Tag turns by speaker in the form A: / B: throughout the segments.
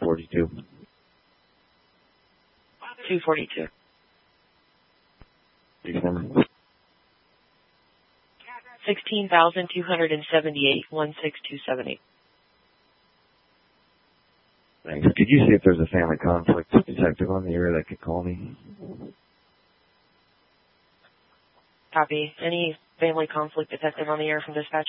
A: 42.
B: 242.
A: Number.
B: 16,278, 16278.
A: Thanks. Could you see if there's a family conflict detective on the area that could call me?
B: Copy. Any family conflict detective on the air from dispatch?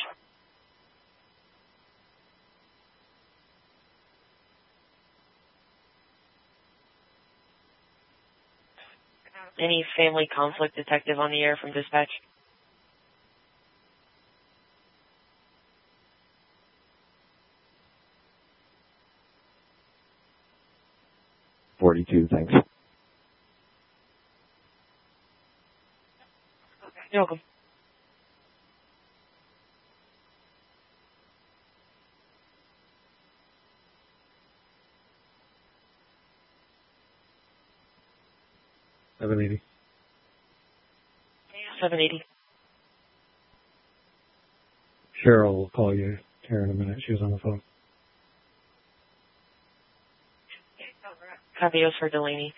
B: Any family conflict detective on the air from dispatch?
A: $42, thanks.
B: You're welcome.
C: $780.
B: 780.
C: Cheryl will call you here in a minute. She was on the phone.
B: Copy. Os for Delaney.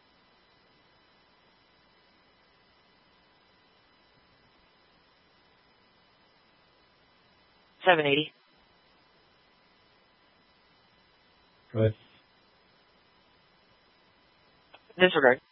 B: $780.
C: Go ahead.
B: Disregard.